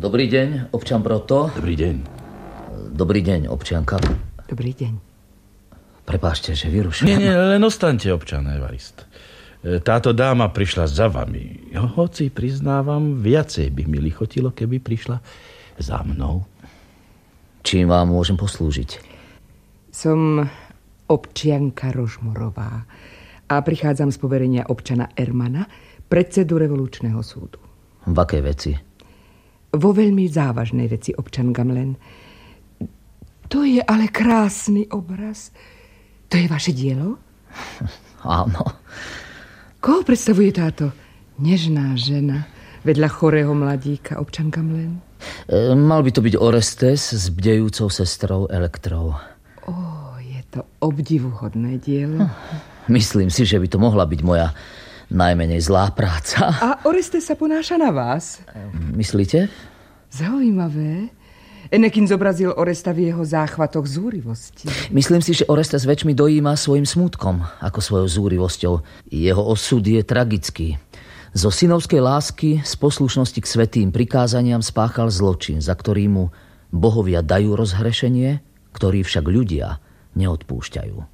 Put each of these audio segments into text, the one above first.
Dobrý deň, občan Proto. Dobrý deň. Dobrý deň, občianka. Dobrý deň. Prepáčte, že vyrušujem. Nie, len ostaňte, občan Evarist. Táto dáma prišla za vami. Hoci priznávam, viacej by mi lichotilo, keby prišla za mnou. Čím vám môžem poslúžiť? Som občianka Rožmorová a prichádzam z poverenia občana Ermana, predsedu revolučného súdu. V akej veci? Vo veľmi závažnej veci, občan Gamlen. To je ale krásny obraz. To je vaše dielo? Áno. Koho predstavuje táto nežná žena vedľa chorého mladíka, občan Gamlen? Mal by to byť Orestes s bdejúcou sestrou Elektrou. Je to obdivuhodné dielo. Myslím si, že by to mohla byť moja najmenej zlá práca. A Orestes sa ponáša na vás? Myslíte? Zaujímavé. Enekin zobrazil Oresta v jeho záchvatoch zúrivosti. Myslím si, že Orestes väčšmi dojíma svojim smútkom ako svojou zúrivosťou. Jeho osud je tragický. Zo synovskej lásky, z poslušnosti k svätým prikázaniam spáchal zločin, za ktorý mu bohovia dajú rozhrešenie, ktorý však ľudia neodpúšťajú.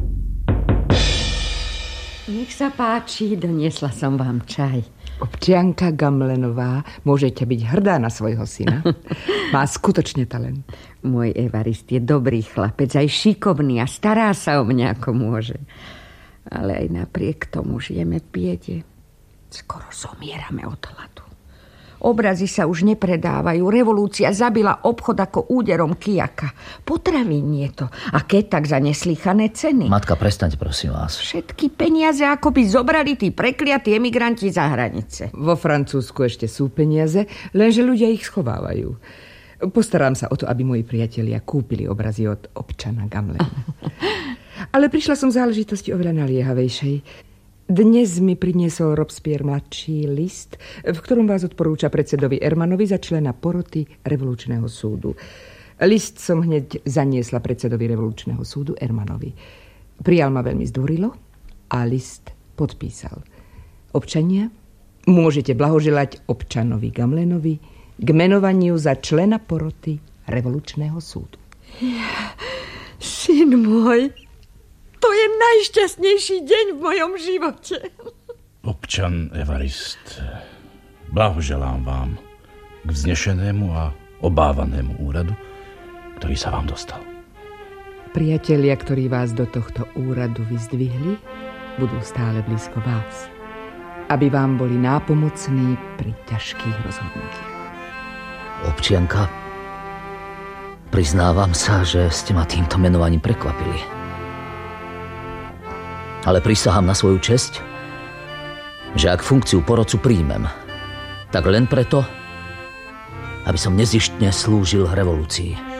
Nech sa páči, doniesla som vám čaj. Občianka Gamlenová, môžete byť hrdá na svojho syna. Má skutočne talent. Môj Evarist je dobrý chlapec, aj šikovný a stará sa o mňa ako môže. Ale aj napriek tomu žijeme v biede. Skoro zomierame od hladu. Obrazy sa už nepredávajú. Revolúcia zabila obchod ako úderom kijaka. Potravín je to. A keď tak za neslýchané ceny. Matka, prestaňte, prosím vás. Všetky peniaze ako by zobrali tí prekliatí emigranti za hranice. Vo Francúzsku ešte sú peniaze, lenže ľudia ich schovávajú. Postarám sa o to, aby moji priatelia kúpili obrazy od občana Gamlena. Ale prišla som v záležitosti oveľa naliehavejšej. Dnes mi priniesol Robespierre mladší list, v ktorom vás odporúča predsedovi Ermanovi za člena poroty revolučného súdu. List som hneď zaniesla predsedovi revolučného súdu Ermanovi. Prijal ma veľmi zdvorilo a list podpísal. Občania, môžete blahoželať občanovi Gamlenovi k menovaniu za člena poroty revolučného súdu. Syn môj, to je najšťastnejší deň v mojom živote. Občan Evarist, blahoželám vám k vznešenému a obávanému úradu, ktorý sa vám dostal. Priatelia, ktorí vás do tohto úradu vyzdvihli, budú stále blízko vás, aby vám boli nápomocní pri ťažkých rozhodnutiach. Občianka, priznávam sa, že ste ma týmto menovaním prekvapili. Ale prisahám na svoju česť, že ak funkciu porodcu príjmem, tak len preto, aby som nezištne slúžil revolúcii.